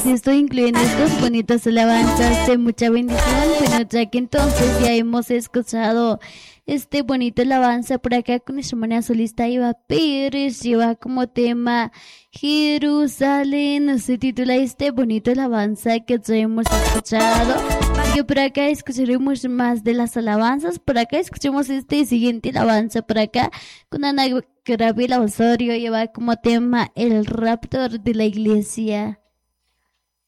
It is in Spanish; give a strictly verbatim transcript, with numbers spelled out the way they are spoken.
pues estoy incluyendo estos bonitas alabanzas de mucha bendición. Bueno, ya que entonces ya hemos escuchado este bonito alabanza por acá con nuestra hermana solista Eva Pérez, lleva como tema Jerusalén, se titula este bonito alabanza que ya hemos escuchado. Así que por acá escucharemos más de las alabanzas. Por acá escuchemos este siguiente alabanza por acá con Ana Gabriela Osorio, lleva como tema El raptor de la iglesia.